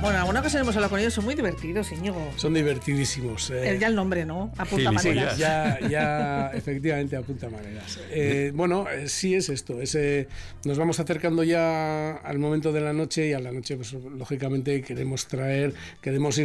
Bueno, alguna ocasión hemos hablado con ellos, son muy divertidos, Íñigo. Son divertidísimos. Ya el nombre, ¿no? Apunta maneras. Ya, efectivamente, apunta maneras. Bueno, sí es esto. Nos vamos acercando ya al momento de la noche y a la noche, pues lógicamente queremos ir